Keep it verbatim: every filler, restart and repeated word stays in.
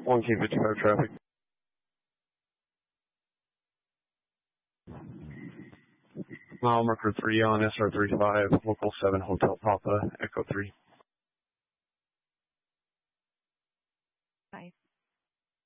one K fifty-five traffic. Mile marker three on S R thirty-five, local seven Hotel Papa, Echo three.